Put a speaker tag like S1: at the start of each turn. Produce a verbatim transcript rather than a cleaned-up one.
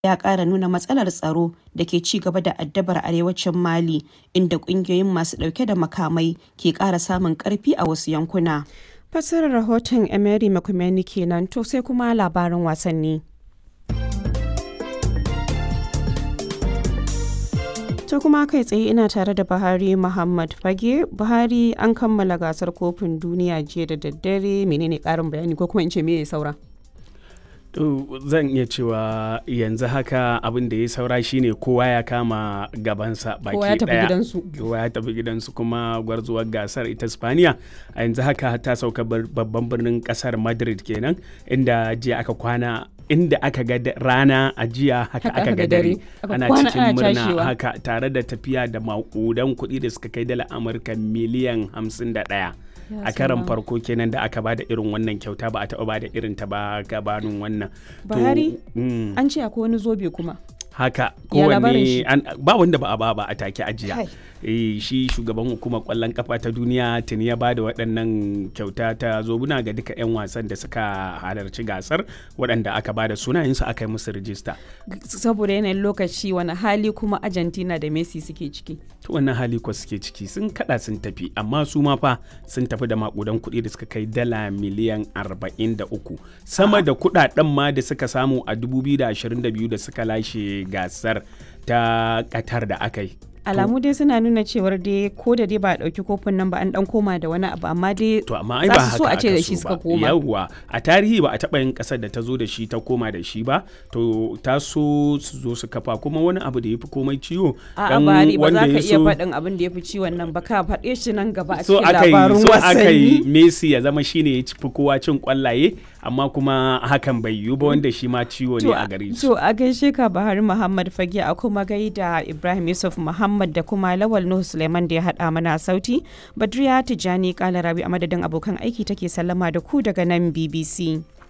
S1: ya ƙara nuna matsalar tsaro da ke ci gaba da addabar arewacin Mali, inda ƙungiyoyin masu ɗauke da makamai ke ƙara samun ƙarfi a wasu yankuna.
S2: Fassarar rahoton Emery Makumeni kenan, to sai kuma labarin wasanni. To kuma kai tsaye ina tare da Buhari Muhammad Fage. Buhari, an kammala gasar kofin duniya jiya da daddare, menene ƙarin bayani ko kuma in ce me ya saura?
S3: To zan iya cewa yanzu haka abin da ya saura shine kowa ya kama gabansa baki daya.
S2: Kowa ya tafi gidansu.
S3: Kowa ya tafi gidansu kuma gwarzuwar gasar ita Spaniya a yanzu haka ta sauka babban birnin kasar Madrid kenan, inda jiya aka kwana inda aka ga rana a jiya haka aka ga dare. Ana cikin murna haka tare da tafiya da makudan kuɗi da suka kai dala Amurka miliyan hamsin da ɗaya. A karan farko kenan da aka bada irin wannan kyauta, ba a taɓa bada irin ta ba gabanin wannan.
S2: Buhari, an ce akwai wani zobe kuma.
S3: Haka kowanne ba wanda ba a ba ba a take ajiya. E, shi shugaban hukumar kwallon kafa ta duniya tuni ya bada waɗannan kyauta ta zobuna ga duka 'yan wasan da suka halarci gasar, waɗanda aka bada sunayensu aka yi musu rijista.
S2: Saboda yanayin lokaci, wani hali kuma Argentina da Messi suke ciki?
S3: To wannan hali ko suke ciki sun kada sun tafi, amma su ma fa sun tafi da makudan kuɗi da suka kai dala miliyan arba'in da uku, sama da kuɗaɗen ma da suka samu a dubu biyu da ashirin da biyu da suka lashe gasar ta Qatar da aka yi.
S2: Alamu dai suna nuna cewar dai ko da dai ba a ɗauki kofin nan ba, an ɗan koma da wani abu, amma dai
S3: to amma ai ba haka
S2: so a ce da shi suka koma.
S3: Yawwa, a tarihi ba a taɓa yin ƙasar da ta zo da shi ta koma da shi ba, to ta so su zo su kafa kuma wani abu da ya fi komai ciwo.
S2: A'a Buhari, ba za ka iya faɗin abin da ya fi ciwon nan ba, ka faɗe shi nan gaba a cikin labarin wasanni.
S3: So aka yi Messi ya zama shine ya fi kowa cin ƙwallaye, amma kuma hakan bai yiwu ba, wanda shi ma ciwo ne a gare shi.
S2: To a gaishe ka Buhari Muhammad Fage, a kuma gaida Ibrahim Yusuf Muhammad da kuma Lawal Nuhu Suleiman da ya haɗa mana sauti. Badriya Tijjani Kalarabi a madadin abokan aiki take sallama da ku daga nan B B C.